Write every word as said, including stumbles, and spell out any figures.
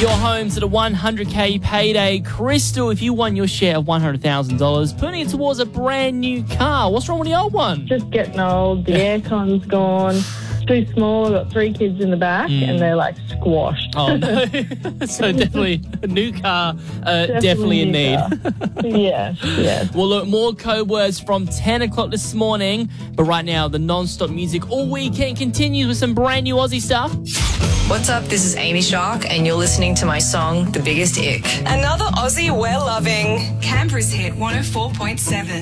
You're home to the one hundred K payday. Crystal, if you won your share of one hundred thousand dollars, putting it towards a brand new car. What's wrong with the old one? Just getting old. The aircon's gone. Too small. I've got three kids in the back mm. and they're like squashed. Oh, no. So definitely a new car, uh, definitely, definitely in need. Yes, yes. Well, look, more code words from ten o'clock this morning. But right now, the non-stop music all weekend continues with some brand new Aussie stuff. What's up? This is Amy Shark, and you're listening to my song, The Biggest Ick. Another Aussie we're loving. Canberra's hit one oh four point seven.